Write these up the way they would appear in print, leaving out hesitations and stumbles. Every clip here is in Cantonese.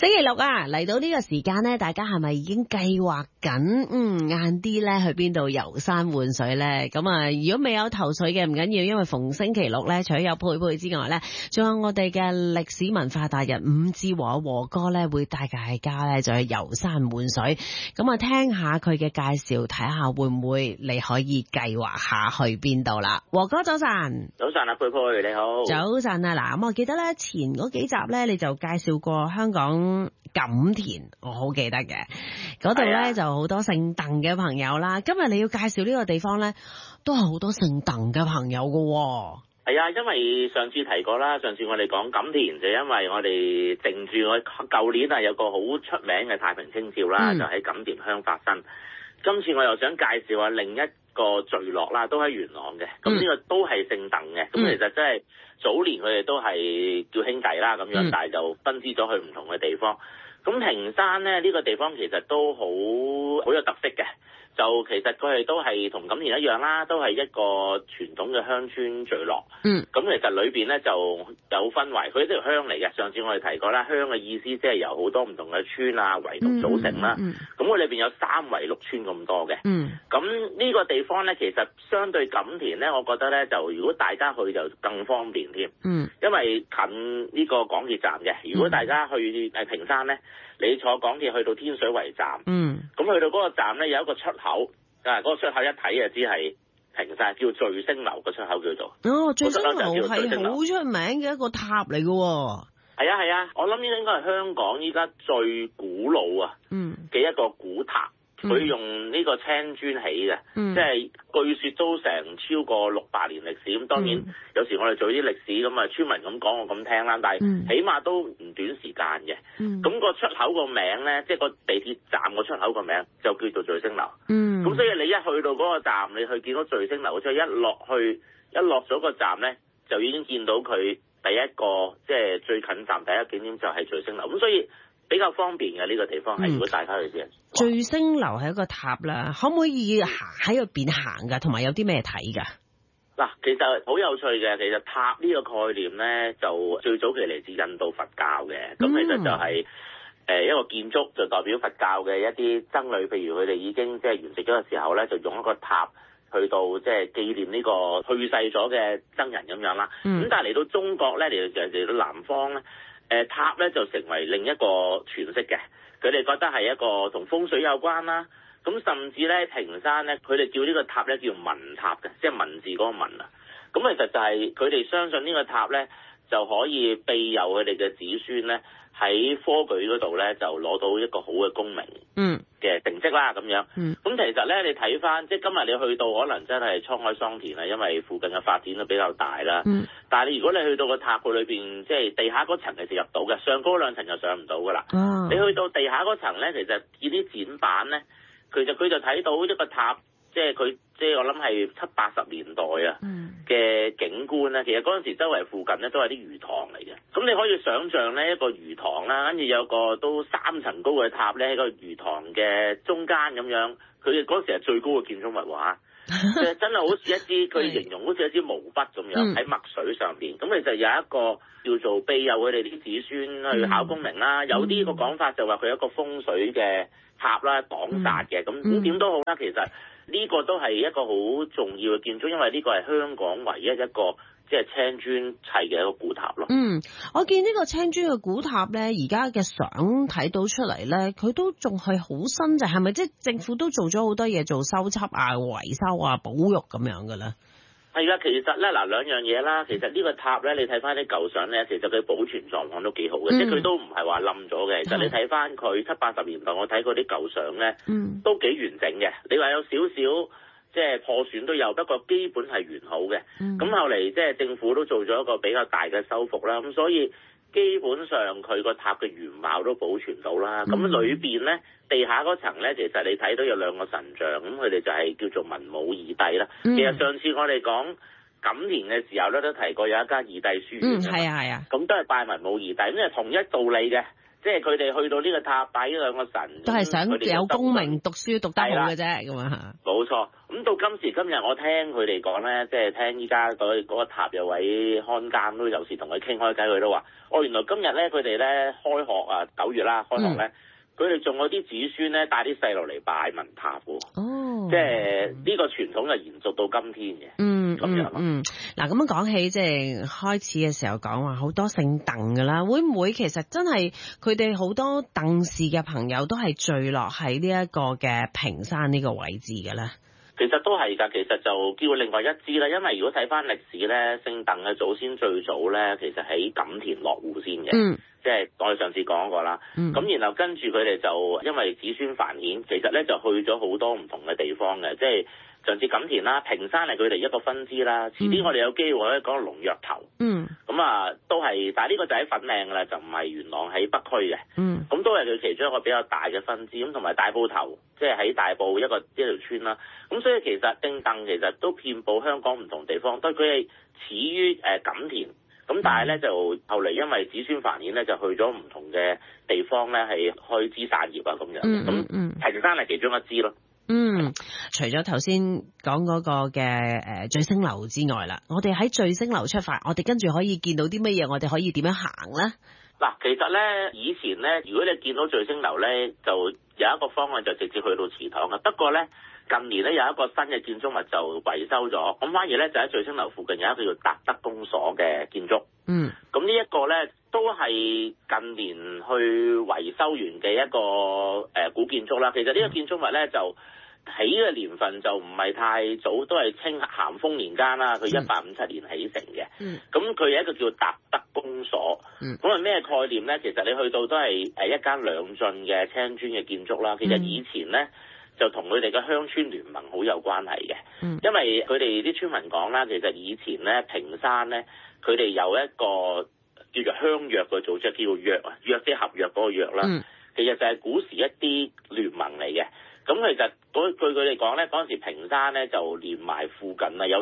星期六啊，嚟到呢個時間呢，大家係咪已經計劃緊晏啲呢去邊度遊山玩水呢？咁啊，如果未有頭緒嘅唔緊要，因為逢星期六呢，除咗有佩佩之外呢，仲有我哋嘅歷史文化達人伍志和哥呢，會帶大家呢就去遊山玩水。咁啊，聽下佢嘅介紹，睇下會唔會你可以計劃下去邊度啦。和哥早晨， 早晨啊，佩佩你好。 早晨啊，嗱，咁我記得呢前嗰幾集呢，你就介紹過香港錦田，我好記得嘅，嗰度咧就好多姓鄧嘅朋友啦。今日你要介紹呢個地方咧，都係好多姓鄧嘅朋友噶。 係啊，因為上次提過啦，上次我哋講錦田就因為我哋定住我舊年啊有個好出名嘅太平清醮啦，就喺錦田鄉發生。今次我又想介紹下另一個聚落啦，都喺元朗嘅。咁呢個都係姓鄧嘅。咁其實真係早年佢哋都係叫兄弟啦咁樣，但係就分支咗去唔同嘅地方。咁屏山咧呢個地方其實都好有特色嘅，就其實佢哋都係同錦田一樣啦，都係一個傳統嘅鄉村聚落。咁其實裏邊咧就有分為，佢一條鄉嚟嘅。上次我哋提過啦，鄉嘅意思即係由好多唔同嘅村啊圍同組成啦。咁佢裏邊有3圍6村咁多嘅。咁呢個地方咧，其實相對錦田咧，我覺得咧就如果大家去就更方便添。因為近呢個港鐵站嘅。如果大家去屏山咧，你坐港鐵去到天水圍站，咁去到嗰個站咧有一個出口，嗰個出口一睇就知係屏山，叫聚星樓個出口叫做。 聚星樓係好出名嘅一個塔嚟嘅。 係啊，我諗呢個應該係香港依家最古老嘅一個古塔。佢用呢個青磚起嘅，即係據說都成超過600年歷史。咁當然有時我哋做啲歷史咁啊，村民咁講我咁聽啦，但係起碼都唔短時間嘅。咁個出口個名咧，即係個地鐵站個出口個名就叫做聚星樓。咁所以你一去到嗰個站，你去見到聚星樓，即係一落咗個站咧，就已經見到佢第一個即係最近站第一景點就係聚星樓。咁所以比較方便嘅呢個地方係，如果大家去嘅。 聚星樓係一個塔啦，可唔可以行喺入邊行噶？同埋有啲咩睇噶？ 嗱，其實好有趣嘅。其實塔呢個概念咧，就最早期嚟自印度佛教嘅。咁其實就係一個建築，就代表佛教嘅一啲僧侶，譬如佢哋已經即係完成咗嘅時候咧，就用一個塔去到即係紀念呢個去世咗嘅僧人咁樣啦。咁但係嚟到中國咧，嚟到南方咧，塔咧就成為另一個詮釋嘅。佢哋覺得係一個同風水有關啦。咁甚至咧，屏山咧，佢哋叫呢個塔咧叫文塔嘅，即係文字嗰個文啊。咁其實就係佢哋相信呢個塔咧就可以庇佑佢哋嘅子孫咧喺科舉嗰度咧就攞到一個好嘅功名嘅成績啦咁樣。咁其實咧你睇翻，即係今日你去到可能真係滄海桑田啊，因為附近嘅發展都比較大啦。但係你如果你去到個塔裏邊，即係地下嗰層其實入到嘅，上高2層就上唔到噶啦。你去到地下嗰層咧，其實見啲展板咧，佢就睇到一個塔，即係我諗係70-80年代嘅景觀咧。其實嗰陣時周圍附近咧都係啲魚塘嚟嘅。咁你可以想像咧一個魚塘啦，跟住有個都3層高嘅塔咧喺個魚塘嘅中間咁樣。佢哋嗰時係最高嘅建築物畫，即係真係好似一支佢形容好似一支毛筆咁樣喺墨水上邊。咁其實有一個叫做庇佑佢哋啲子孫去考功名啦。有啲個講法就話佢有一個風水嘅塔啦，擋煞嘅。咁點都好啦，其實呢個都係一個好重要嘅建築，因為呢個係香港唯一一個即係青磚砌嘅一個古塔咯。 我見呢個青磚嘅古塔咧，而家嘅相睇到出嚟咧，佢都仲係好新，就係咪即係政府都做咗好多嘢做修葺啊、維修啊、保育咁樣嘅咧？ 係啊，其實咧嗱兩樣嘢啦，其實呢個塔咧，你睇翻啲舊相咧，其實佢保存狀況都幾好嘅，即係佢都唔係話冧咗嘅。其實你睇翻佢70-80年代，我睇過啲舊相咧，都幾完整嘅。你話有少少即係破損都有，不過基本係完好嘅。咁後嚟即係政府都做咗一個比較大嘅修復啦，咁所以基本上佢個塔嘅原貌都保存到啦。咁裏邊咧，地下嗰層咧，其實你睇到有2個神像，咁佢哋就係叫做文武二帝啦。其實上次我哋講錦田嘅時候咧，都提過有一間二帝書院。 係啊。咁都係拜文武二帝，咁係同一道理嘅。即係佢哋去到呢個塔拜呢2個神， 都係想有功名、讀書讀得好嘅啫，咁啊。 冇錯，咁咁到今時今日，我聽佢哋講咧，即係聽依家嗰個塔有位看監都有時同佢傾開偈，佢都話：原來今日咧佢哋咧開學啊，9月啦開學咧，佢哋仲有啲子孫咧帶啲細路嚟拜文塔喎。哦，即係呢個傳統就延續到今天嘅。 嗱，咁樣講起，即係開始嘅時候講話好多姓鄧㗎啦，會唔會其實真係佢哋好多鄧氏嘅朋友都係聚落喺呢一個嘅屏山呢個位置嘅咧？ 其實都係㗎，其實就叫另外一支啦。因為如果睇翻歷史咧，姓鄧嘅祖先最早咧，其實喺錦田落戶先嘅，即係我哋上次講過啦。咁然後跟住佢哋就因為子孫繁衍，其實咧就去咗好多唔同嘅地方嘅，即係上次錦田啦，屏山係佢哋一個分支啦。遲啲我哋有機會可以講龍躍頭。咁啊都係，但係呢個就喺粉嶺㗎啦，就唔係元朗喺北區嘅。咁都係佢其中一個比較大嘅分支。咁同埋大埔頭，即係喺大埔一條村啦。咁所以其實姓鄧其實都遍佈香港唔同地方，都佢係始於錦田。咁但係咧就後嚟因為子孫繁衍咧，就去咗唔同嘅地方咧，係開枝散葉啊咁樣。咁屏山係其中一支咯。 除咗頭先講嗰個嘅聚星樓之外啦，我哋喺聚星樓出發，我哋跟住可以見到啲乜嘢？我哋可以點樣行咧？ 嗱，其實咧以前咧，如果你見到聚星樓咧，就有一個方案就直接去到祠堂嘅。不過咧近年咧有一個新嘅建築物就維修咗，咁反而咧就喺聚星樓附近有一個叫達德公所嘅建築。咁呢一個咧都係近年去維修完嘅一個古建築啦。其實呢個建築物咧就起嘅年份就唔係太早，都係清咸豐年間啦。佢1857年起成嘅。咁佢有一個叫達德公所。咁係咩概念咧？其實你去到都係一間兩進嘅青磚嘅建築啦。其實以前咧就同佢哋嘅鄉村聯盟好有關係嘅。因為佢哋啲村民講啦，其實以前咧屏山咧佢哋有一個叫做鄉約嘅組織，叫做約啊，約即係合約嗰個約啦。其實就係古時一啲聯盟嚟嘅。咁其實據佢哋講咧，嗰陣時屏山咧就連埋附近啊有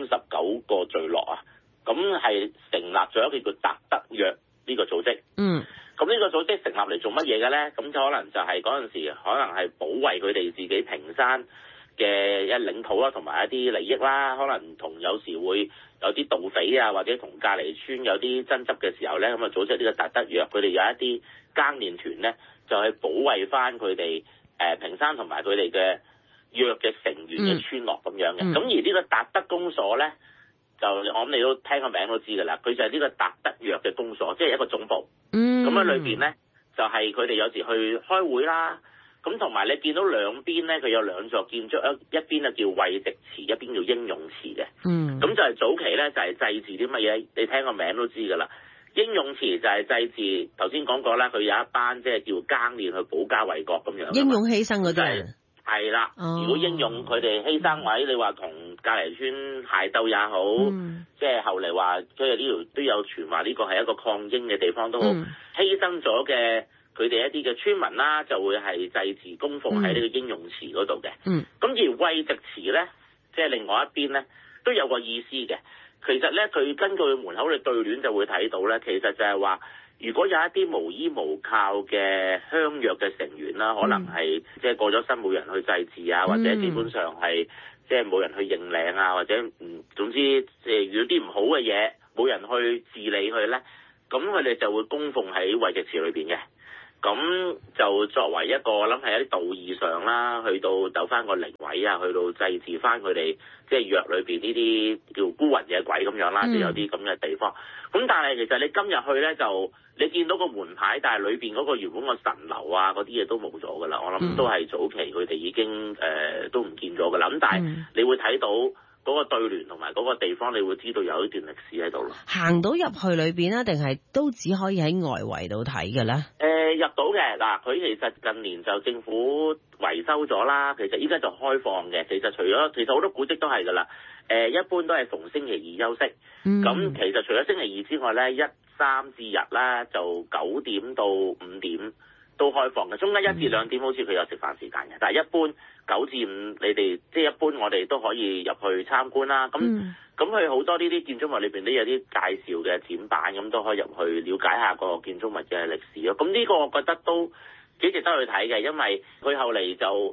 39個聚落啊，咁係成立咗一個叫達德約呢個組織。咁呢個組織成立嚟做乜嘢嘅咧？咁就可能就係嗰陣時可能係保衛佢哋自己屏山嘅一領土啦，同埋一啲利益啦。可能同有時會有啲盜匪啊，或者同隔離村有啲爭執嘅時候咧，咁啊組織呢個達德約，佢哋有一啲耕練團咧，就係保衛翻佢哋屏山同埋佢哋嘅約嘅成員嘅村落咁樣嘅。咁而呢個達德公所咧，就我諗你都聽個名都知㗎啦，佢就係呢個達德約嘅公所，即係一個總部。咁喺裏邊咧，就係佢哋有時去開會啦。咁同埋你見到兩邊咧，佢有兩座建築，一邊咧叫慰藉祠，一邊叫英勇祠嘅。咁就係早期咧，就係祭祀啲乜嘢？你聽個名都知㗎啦。英勇祠就係祭祀，頭先講過啦，佢有一班即係叫耕練去保家衛國咁樣。 英勇犧牲嗰啲人係啦。如果英勇佢哋犧牲位，你話同隔離村械鬥也好，即係後嚟話即係呢條都有傳話呢個係一個抗英嘅地方都好，犧牲咗嘅佢哋一啲嘅村民啦，就會係祭祀供奉喺呢個英勇祠嗰度嘅。咁而慰藉祠咧，即係另外一邊咧，都有個意思嘅。其實咧，佢根據門口嘅對聯就會睇到咧，其實就係話，如果有一啲無依無靠嘅鄉約嘅成員啦，可能係即係過咗身冇人去祭祀啊，或者基本上係即係冇人去認領啊，或者總之即係遇到啲唔好嘅嘢，冇人去治理佢咧，咁佢哋就會供奉喺慰藉祠裏邊嘅。咁就作為一個，我諗係一啲道義上啦，去到鬥翻個靈位啊，去到祭祀翻佢哋，即係約裏邊呢啲叫孤魂野鬼咁樣啦，就有啲咁嘅地方。咁但係其實你今日去咧，就你見到個門牌，但係裏邊嗰個原本個神樓啊嗰啲嘢都冇咗㗎啦。我諗都係早期佢哋已經都唔見咗㗎啦。咁但係你會睇到嗰個對聯同埋嗰個地方，你會知道有一段歷史喺度咯。 行到入去裏邊啊，定係都只可以喺外圍度睇嘅咧？ 入到嘅嗱，佢其實近年就政府維修咗啦，其實依家就開放嘅。其實其實好多古蹟都係㗎啦。一般都係逢星期二休息。咁其實除咗星期二之外咧，1、3至日咧就9點到5點都開放嘅。中間1至2點好似佢有食飯時間嘅，但係一般9至5你哋即係一般我哋都可以入去參觀啦。咁佢好多呢啲建築物裏邊都有啲介紹嘅展板，咁都可以入去了解下個建築物嘅歷史咯。咁呢個我覺得都幾值得去睇嘅，因為佢後嚟就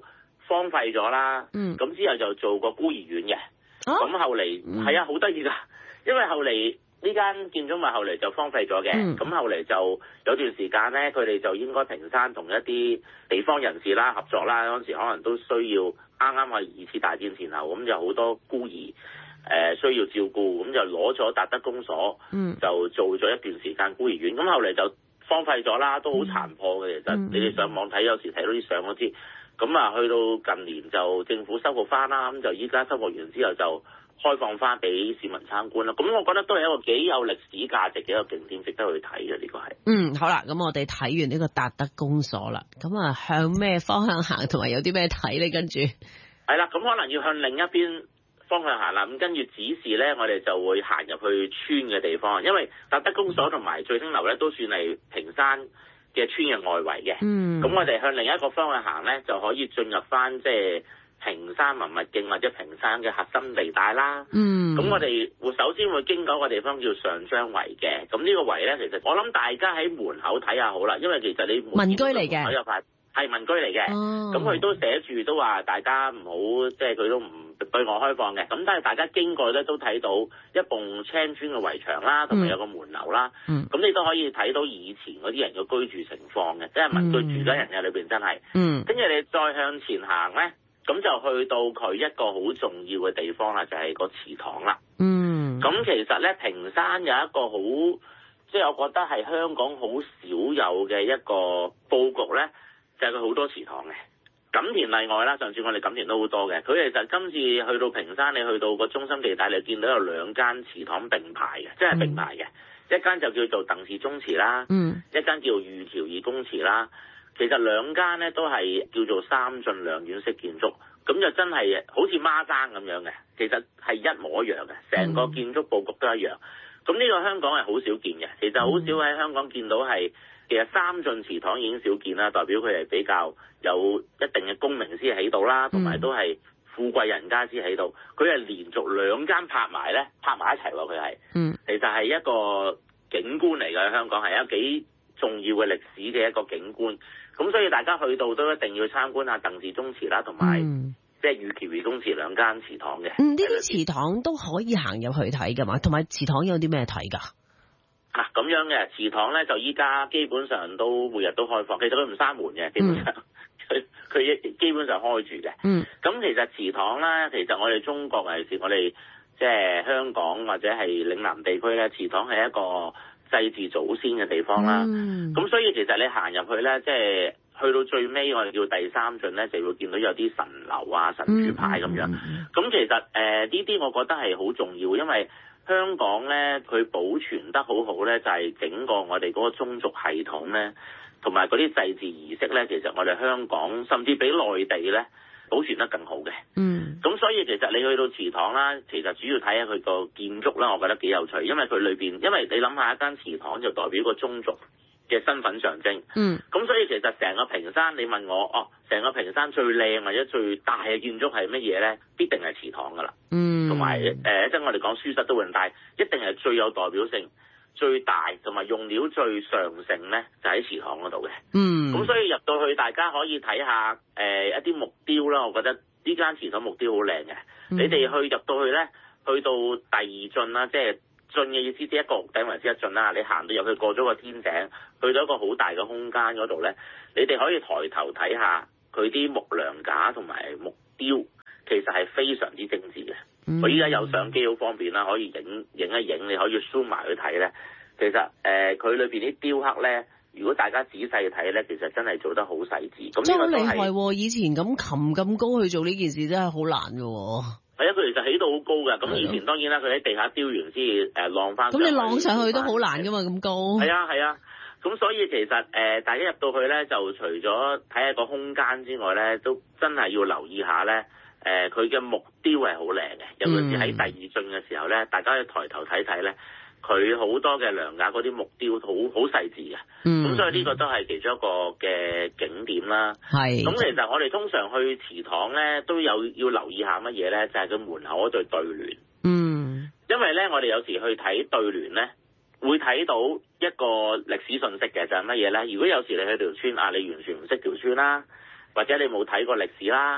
荒廢咗啦。咁之後就做個孤兒院嘅。咁後嚟係啊，好得意㗎，因為後嚟呢間建築物後嚟就荒廢咗嘅。咁後嚟就有段時間咧，佢哋就應該屏山同一啲地方人士啦合作啦，嗰陣時可能都需要啱啱係二次大戰前後，咁就好多孤兒需要照顧，咁就攞咗達德公所，就做咗一段時間孤兒院。咁後嚟就荒廢咗啦，都好殘破嘅。其實你哋上網睇，有時睇到啲相嗰啲。咁啊，去到近年就政府修復翻啦，咁就依家修復完之後就開放翻俾市民參觀啦。咁我覺得都係一個幾有歷史價值嘅一個景點，值得去睇嘅呢個係。 好啦，咁我哋睇完呢個達德公所啦，咁啊向咩方向行，同埋有啲咩睇咧？跟住係啦，咁可能要向另一邊方向行啦。咁跟住指示咧，我哋就會行入去村嘅地方，因為達德公所同埋聚星樓咧都算係屏山嘅村嘅外圍嘅。咁我哋向另一個方向行咧，就可以進入翻即係屏山文物徑或者屏山嘅核心地帶啦。咁我哋會首先會經過一個地方叫上張圍嘅。咁呢個圍咧，其實我諗大家喺門口睇下好啦，因為其實你民居嚟嘅， 有塊係民居嚟嘅。咁佢都寫住都話大家唔好，即係佢都唔對外開放嘅。咁但係大家經過咧都睇到一棟青磚嘅圍牆啦，同埋有個門樓啦。咁你都可以睇到以前嗰啲人嘅居住情況嘅，即係民居住緊人嘅裏邊真係。跟住你再向前行咧，咁就去到佢一個好重要嘅地方啦，就係個祠堂啦。咁其實咧，屏山有一個好，即係我覺得係香港好少有嘅一個佈局咧，就係佢好多祠堂嘅。錦田例外啦，上次我哋錦田都好多嘅。佢其實今次去到屏山，你去到個中心地帶，你見到有兩間祠堂並排嘅，即係並排嘅。一間就叫做鄧氏宗祠啦，一間叫御橋二公祠啦。其實兩間咧都係叫做三進兩院式建築，咁就真係好似孖生咁樣嘅。其實係一模一樣嘅，成個建築佈局都一樣。咁呢個香港係好少見嘅，其實好少喺香港見到係。其實三進祠堂已經少見啦，代表佢係比較有一定嘅功名先喺度啦，同埋都係富貴人家先喺度。佢係連續兩間拍埋一齊喎，佢係。其實係一個景觀嚟嘅，香港係一個幾重要嘅歷史嘅一個景觀。咁所以大家去到都一定要參觀下鄧氏宗祠啦，同埋即係御橋二公祠兩間祠堂嘅。 呢啲祠堂都可以行入去睇㗎嘛？同埋祠堂有啲咩睇㗎？ 咁樣嘅祠堂咧，就依家基本上都每日都開放，其實佢唔閂門嘅，基本上佢基本上開住嘅。咁其實祠堂咧，其實我哋中國尤其是我哋即係香港或者係嶺南地區咧，祠堂係一個祭祀祖先嘅地方啦。咁所以其實你行入去咧，即係去到最尾我哋叫第三進咧，就會見到有啲神樓啊、神主牌咁樣。咁其實呢啲我覺得係好重要，因為香港咧，佢保存得好好咧，就係整個我哋嗰個宗族系統咧，同埋嗰啲祭祀儀式咧，其實我哋香港甚至比內地咧保存得更好嘅。咁所以其實你去到祠堂啦，其實主要睇下佢個建築啦，我覺得幾有趣，因為佢裏邊，因為你諗下一間祠堂就代表個宗族嘅身份象徵。咁所以其實成個屏山，你問我成個屏山最靚或者最大嘅建築係乜嘢咧？必定係祠堂噶啦。同埋即係我哋講書室都會，但係一定係最有代表性、最大同埋用料最上乘咧，就喺祠堂嗰度嘅。咁所以入到去，大家可以睇下一啲木雕啦。我覺得呢間祠堂木雕好靚嘅。你哋入到去咧，去到第二進啦，即係進嘅意思，即係一個屋頂為之一進啦。你行到入去過咗個天頂，去到一個好大嘅空間嗰度咧，你哋可以抬頭睇下佢啲木梁架同埋木雕，其實係非常之精緻嘅。我依家有相機好方便啦，可以影一影，你可以 zoom 埋去睇咧。其實佢裏邊啲雕刻咧，如果大家仔細睇咧，其實真係做得好細緻。咁真係好厲害喎！以前咁擒咁高去做呢件事真係好難嘅。 係啊，佢其實起到好高㗎。咁以前當然啦，佢喺地下雕完先浪翻。咁你浪上去都好難㗎嘛，咁高。 係啊。咁所以其實大家入到去咧，就除咗睇下個空間之外咧，都真係要留意下咧。佢嘅木雕係好靚嘅，尤其是喺第二進嘅時候咧，大家可以抬頭睇睇咧，佢好多嘅梁架嗰啲木雕好細緻嘅。咁所以呢個都係其中一個嘅景點啦。咁其實我哋通常去祠堂咧，都有要留意下乜嘢咧，就係佢門口嗰對對聯。因為咧，我哋有時去睇對聯咧，會睇到一個歷史信息嘅，就係乜嘢咧？如果有時你去條村你完全唔識條村啦，或者你冇睇過歷史啦。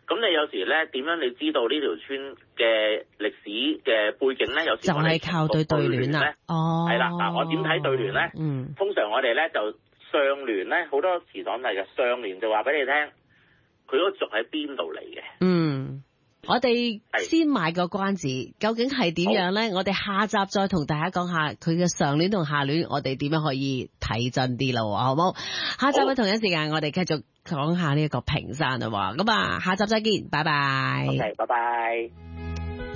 咁你有時咧點樣你知道呢條村嘅歷史嘅背景咧？有時就係靠對聯啦。哦， 係啦，嗱，我點睇對聯咧？通常我哋咧就上聯咧，好多時講係嘅上聯就話俾你聽，佢嗰個族喺邊度嚟嘅。 我哋先賣個關子，究竟係點樣咧？我哋下集再同大家講下佢嘅上聯同下聯，我哋點樣可以睇真啲咯，好冇？下集嘅同一時間，我哋繼續講下呢一個屏山啦，咁啊，下集再見，拜拜。 OK，拜拜。